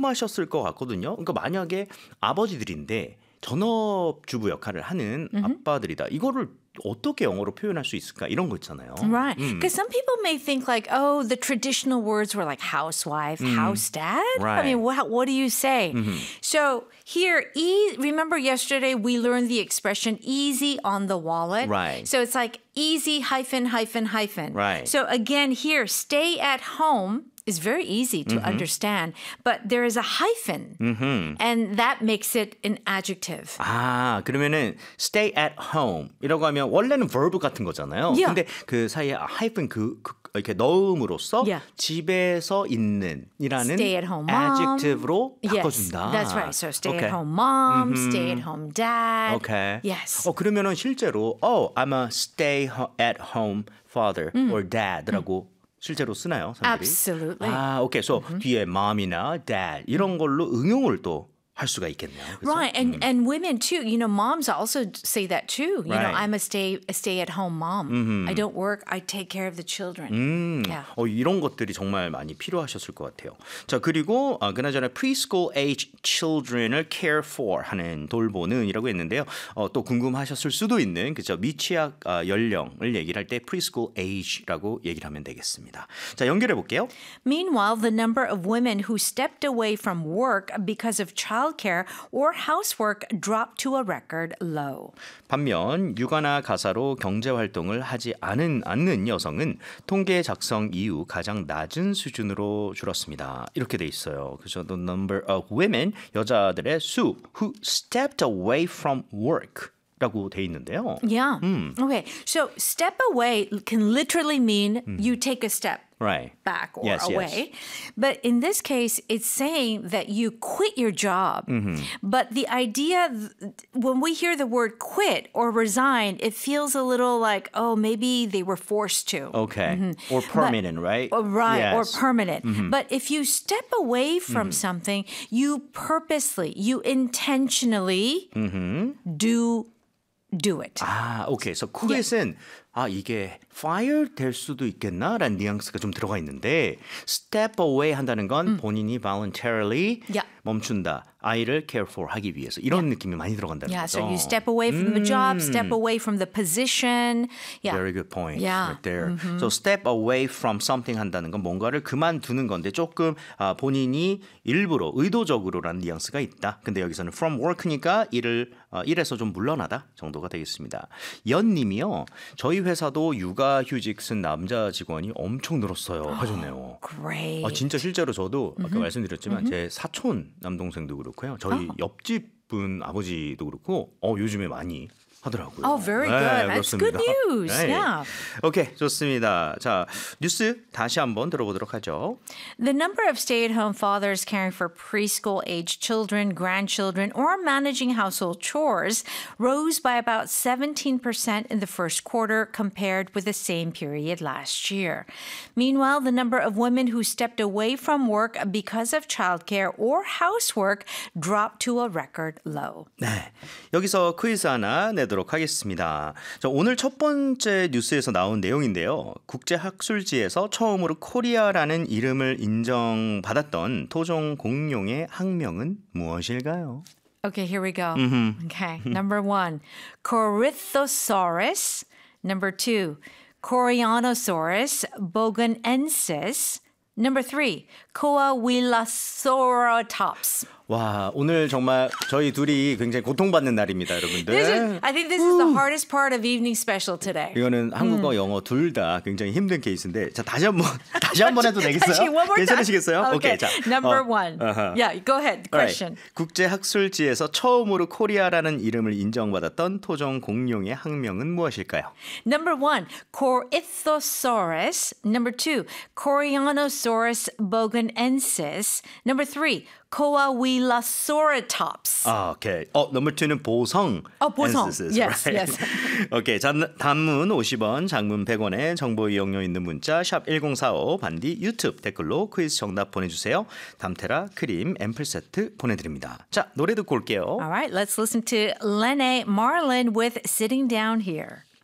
궁금하셨을 것 같거든요. 그러니까 만약에 아버지들인데 전업주부 역할을 하는 아빠들이다. 이거를 어떻게 영어로 표현할 수 있을까? 이런 거 있잖아요. Right. Because some people may think like, oh, the traditional words were like housewife, house dad. Right. I mean, what do you say? So here, remember yesterday we learned the expression easy on the wallet? Right. So it's like easy hyphen, hyphen, hyphen. Right. So again, here, stay at home is very easy to understand, but there is a hyphen, and that makes it an adjective. 아, 그러면은 stay at home 이라고 하면 원래는 verb 같은 거잖아요. Yeah. 근데 그 사이에 hyphen 이렇게 넣음으로써 Yeah. 집에서 있는 이라는 Stay at home mom. adjective로 Yes, 바꿔준다. that's right. So stay Okay. at home mom, stay at home dad. Okay. Yes. 그러면은 실제로 I'm a stay at home father or dad라고 실제로 쓰나요? 사람들이? Absolutely. 아, 오케이. So 뒤에 mom이나 dad 이런 걸로 응용을 또 할 수가 있겠네요. 그렇죠? Right, and women too. You know, moms also say that too. You know, Right. I'm a stay at home mom. I don't work. I take care of the children. Yeah. 이런 것들이 정말 많이 필요하셨을 것 같아요. 자, 그리고 그나저나 preschool age children을 care for 하는 돌보는이라고 했는데요. 또 궁금하셨을 수도 있는 그죠? 미취학 연령을 얘기를 할 때 preschool age라고 얘기를 하면 되겠습니다. 자, 연결해 볼게요. Meanwhile, the number of women who stepped away from work because of childcare or housework dropped to a record low. 반면 육아나 가사로 경제 활동을 하지 않는 여성은 통계 작성 이후 가장 낮은 수준으로 줄었습니다. 이렇게 돼 있어요. 그래서 the number of women 여자들의 수 who stepped away from work 라고 돼 있는데요. Yeah. Okay. So step away can literally mean you take a step Right. back or Yes, away. But in this case, it's saying that you quit your job. But the idea, when we hear the word quit or resign, it feels a little like, oh, maybe they were forced to. Okay. Or permanent, right? Right, Yes. or permanent. But if you step away from something, you purposely, you intentionally do it. 아, 오케이. 그래서 quit은 이게 fire 될 수도 있겠나라는 뉘앙스가 좀 들어가 있는데 step away 한다는 건 본인이 voluntarily Yeah. 멈춘다. 아이를 care for 하기 위해서 이런 느낌이 많이 들어간다는 Yeah, 거죠. so you step away from the job, step away from the position. Yeah. Very good point. Yeah. Right there. So step away from something 한다는 건 뭔가를 그만두는 건데 조금 본인이 일부러 의도적으로라는 뉘앙스가 있다. 근데 여기서는 from work니까 일에서 좀 물러나다 정도가 되겠습니다. 연님이요. 저희 회사도 육아휴직 쓴 남자 직원이 엄청 늘었어요. 하셨네요. Great. 진짜 실제로 저도 아까 말씀드렸지만 제 사촌 남동생도 그렇고요. 저희 옆집 분 아버지도 그렇고 요즘에 많이 하더라고요. Oh, very good. That's good 그렇습니다. news. 네. Yeah. 오케이, 좋습니다. 자, 뉴스 다시 한번 들어보도록 하죠. The number of stay-at-home fathers caring for preschool-age children, grandchildren, or managing household chores rose by about 17% in the first quarter compared with the same period last year. Meanwhile, the number of women who stepped away from work because of childcare or housework dropped to a record low. 네, 여기서 퀴즈 하나 내도록 하겠습니다. 자, 오늘 첫 번째 뉴스에서 나온 내용인데요. 국제학술지에서 처음으로 코리아라는 이름을 인정받았던 토종 공룡의 학명은 무엇일까요? Okay, here we go. Okay, number 1, Corythosaurus. Number 2, Coryanosaurus boganensis. Number 3, Coahuilasauratops. 와, 오늘 정말 저희 둘이 굉장히 고통받는 날입니다, 여러분들. I think this is the hardest part of evening special today. 이거는 한국어, 영어 둘 다 굉장히 힘든 케이스인데, 자 다시 한번 해도 되겠어요? Actually, one more time. 괜찮으시겠어요? Okay, 자, number 1. Yeah, go ahead. Question. Alright. 국제학술지에서 처음으로 코리아라는 이름을 인정받았던 토종 공룡의 학명은 무엇일까요? Number 1, Corythosaurus. Number 2, Coryanosaurus boganensis. Number 3, Coahuilasauratops. 오케이. 넘버 2는 보성. 보성. Ancestors, Yes, right? yes. 오케이. 단문 50원, 장문 100원에 정보 이용료 있는 문자 샵 1045 반디 유튜브 댓글로 퀴즈 정답 보내주세요. 담테라 크림 앰플 세트 보내드립니다. 자, 노래 듣고 올게요. All right, let's listen to Lene Marlin with Sitting Down Here.